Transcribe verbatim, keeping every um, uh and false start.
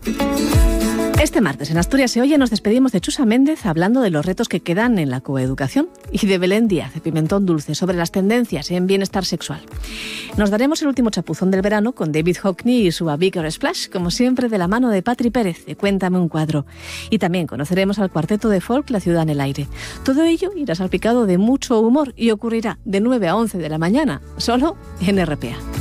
Este martes en Asturias se oye nos despedimos de Chusa Méndez hablando de los retos que quedan en la coeducación y de Belén Díaz de Pimentón Dulce sobre las tendencias en bienestar sexual. Nos daremos el último chapuzón del verano con David Hockney y su A Bigger Splash, como siempre de la mano de Patri Pérez de Cuéntame un cuadro. Y también conoceremos al cuarteto de folk La Ciudad en el Aire. Todo ello irá salpicado de mucho humor y ocurrirá de nueve a once de la mañana, solo en R P A.